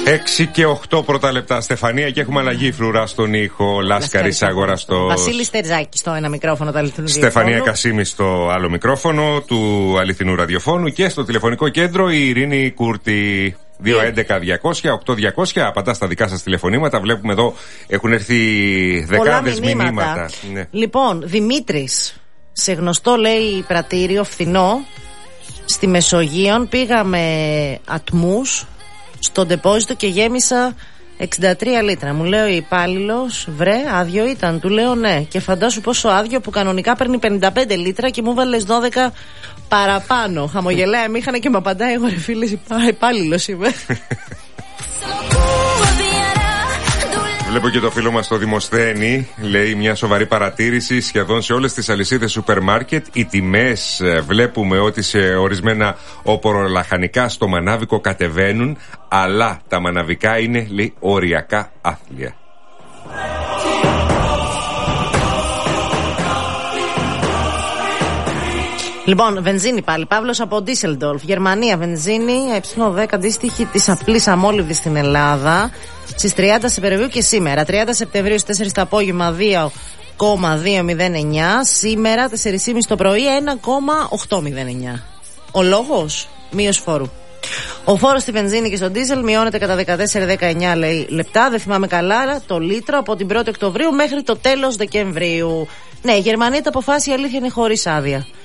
6 και 8 πρώτα λεπτά, Στεφανία, και έχουμε αλλαγή φρουρά στον ήχο. Λάσκαρης Αγοραστός. Βασίλης Τερζάκης στο ένα μικρόφωνο του αληθινού Στεφανία ραδιοφώνου. Κασίμη στο άλλο μικρόφωνο του αληθινού ραδιοφώνου. Και στο τηλεφωνικό κέντρο η Ειρήνη Κούρτη. 211-200-8200. Απαντά στα δικά σας τηλεφωνήματα. Βλέπουμε εδώ έχουν έρθει δεκάδες μηνύματα. Ναι. Λοιπόν, Δημήτρης, σε γνωστό λέει πρατήριο φθηνό στη Μεσογείων, πήγαμε ατμούς στο ντεπόζιτο και γέμισα 63 λίτρα. Μου λέει ο υπάλληλος, βρε, άδειο ήταν. Του λέω ναι. Και φαντάσου πόσο άδειο που κανονικά παίρνει 55 λίτρα και μου βάλες 12 παραπάνω. Χαμογελάει μήχανα και μου απαντάει, εγώ ρε φίλε, υπάλληλος είμαι. Βλέπω και το φίλο μας το Δημοσθένη. Λέει μια σοβαρή παρατήρηση. Σχεδόν σε όλες τις αλυσίδες σούπερ μάρκετ οι τιμές βλέπουμε ότι σε ορισμένα οπορολαχανικά στο μανάβικο κατεβαίνουν, αλλά τα μαναβικά είναι, λέει, οριακά άθλια. Λοιπόν, βενζίνη πάλι. Παύλος από Ντίσελντορφ. Γερμανία, βενζίνη ε10 αντίστοιχη της απλής αμόλυβδης στην Ελλάδα. Στις 30 Σεπτεμβρίου και σήμερα. 30 Σεπτεμβρίου στις 4 το απόγευμα 2,209. Σήμερα 4,5 το πρωί 1,809. Ο λόγος, μείωση φόρου. Ο φόρος στη βενζίνη και στο ντίζελ μειώνεται κατά 14-19 λεπτά. Δεν θυμάμαι καλά, το λίτρο από την 1η Οκτωβρίου μέχρι το τέλος Δεκεμβρίου. Ναι, η Γερμανία τα αποφάσισε, η αλήθεια είναι χωρίς άδεια.